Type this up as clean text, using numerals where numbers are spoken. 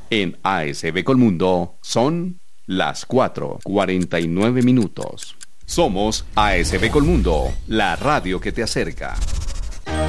En ASB Colmundo son las 4:49 minutos. Somos ASB Colmundo, la radio que te acerca.